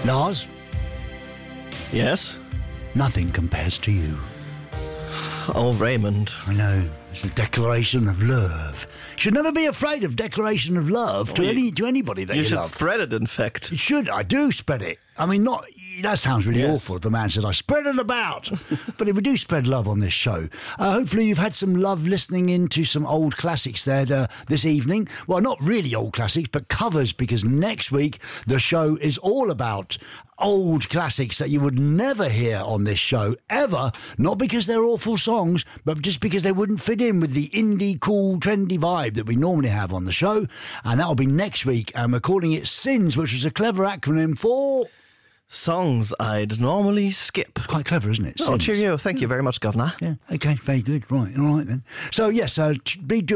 Lars? Yes? Nothing compares to you. Oh, Raymond. I know. It's a declaration of love. You should never be afraid of declaration of love to anybody that you should love. spread it, in fact. You should. I do spread it. I mean, not... That sounds really Yes. awful if the man says, I spread it about. But we do spread love on this show. Hopefully you've had some love listening into some old classics there this evening. Well, not really old classics, but covers, because next week the show is all about old classics that you would never hear on this show, ever. Not because they're awful songs, but just because they wouldn't fit in with the indie, cool, trendy vibe that we normally have on the show. And that'll be next week. And we're calling it SINS, which is a clever acronym for... Songs I'd normally skip. Quite clever, isn't it? Oh, SINS. cheerio. Thank you very much, Governor. Yeah, okay, very good. Right, all right then. So, yes, can you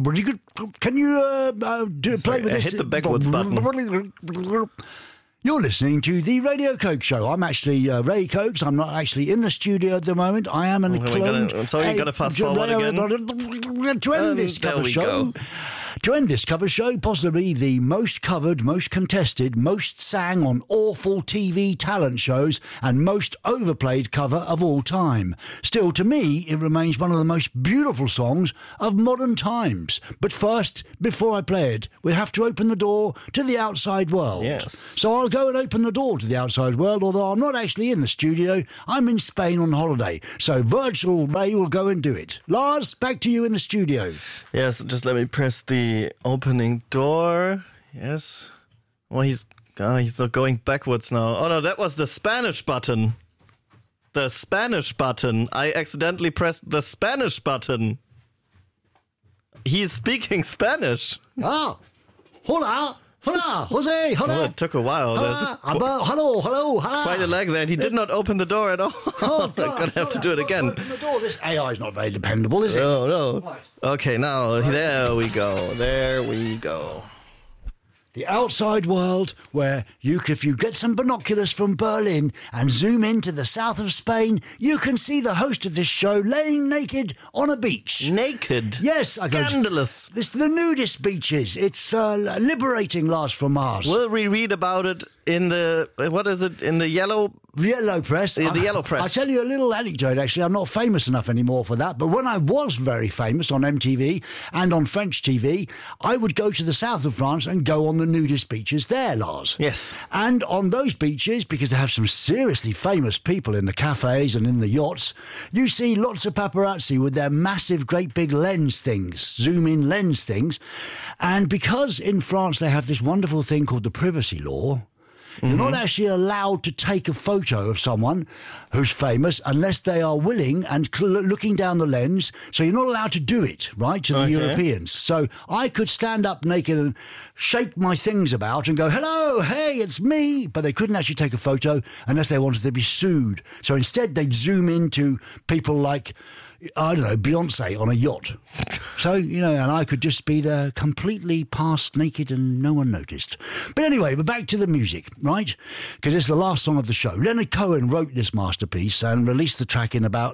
play with this? Hit the backwards button. You're listening to The Radio Coke Show. I'm actually Ray Cokes. I'm not actually in the studio at the moment. I am in a clone. So you're going to fast forward again? To end this cover show... To end this cover show, possibly the most covered, most contested, most sang on awful TV talent shows and most overplayed cover of all time. Still, to me, it remains one of the most beautiful songs of modern times. But first, before I play it, we have to open the door to the outside world. Yes. So I'll go and open the door to the outside world, although I'm not actually in the studio. I'm in Spain on holiday. So Virtual Ray will go and do it. Lars, back to you in the studio. Yes, just let me press the opening door. Yes. Well, he's going backwards now. Oh no, that was the Spanish button. The Spanish button. I accidentally pressed the Spanish button. He's speaking Spanish. Ah, hola, hola, Jose, hola. Oh, it took a while. Hello, hello. Quite a lag there. And he did not open the door at all. I'm gonna have to do it again. Open the door. This AI is not very dependable, is it? No. Right. Okay, now there we go. There we go. The outside world, where if you get some binoculars from Berlin and zoom into the south of Spain, you can see the host of this show laying naked on a beach. Naked? Yes. Scandalous. It's the nudist beaches. It's liberating, Lars from Mars. Will we read about it in the, what is it, in the yellow... Yellow press. The yellow press. I'll tell you a little anecdote, actually. I'm not famous enough anymore for that, but when I was very famous on MTV and on French TV, I would go to the south of France and go on the nudist beaches there, Lars. Yes. And on those beaches, because they have some seriously famous people in the cafes and in the yachts, you see lots of paparazzi with their massive, great big lens things, zoom-in lens things. And because in France they have this wonderful thing called the privacy law, you're not actually allowed to take a photo of someone who's famous unless they are willing and looking down the lens. So you're not allowed to do it, right, to the Europeans. So I could stand up naked and shake my things about and go, hello, hey, it's me. But they couldn't actually take a photo unless they wanted to be sued. So instead they'd zoom into people like, I don't know, Beyonce on a yacht. So, and I could just be there completely past naked and no one noticed. But anyway, we're back to the music, right? Because it's the last song of the show. Leonard Cohen wrote this masterpiece and released the track in about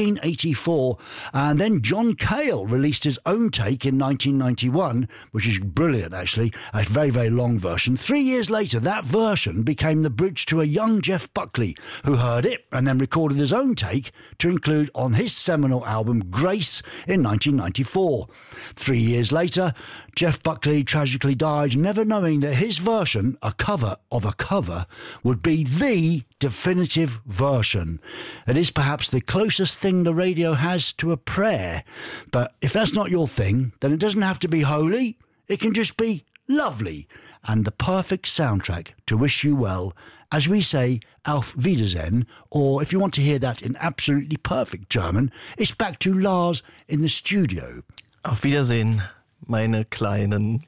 1984. And then John Cale released his own take in 1991, which is brilliant, actually. A very, very long version. 3 years later, that version became the bridge to a young Jeff Buckley, who heard it and then recorded his own take to include on his seminal album Grace in 1994. 3 years later, Jeff Buckley tragically died, never knowing that his version, a cover of a cover, would be the definitive version. It is perhaps the closest thing the radio has to a prayer. But if that's not your thing, then it doesn't have to be holy. It can just be lovely and the perfect soundtrack to wish you well, as we say, Auf Wiedersehen, or if you want to hear that in absolutely perfect German, it's back to Lars in the studio. Auf Wiedersehen, meine kleinen...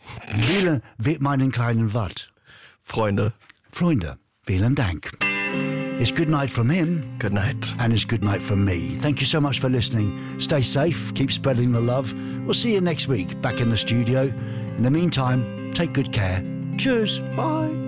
Meinen kleinen Watt. Freunde. Vielen Dank. It's good night from him. Good night. And it's good night from me. Thank you so much for listening. Stay safe, keep spreading the love. We'll see you next week back in the studio. In the meantime, take good care. Cheers. Bye.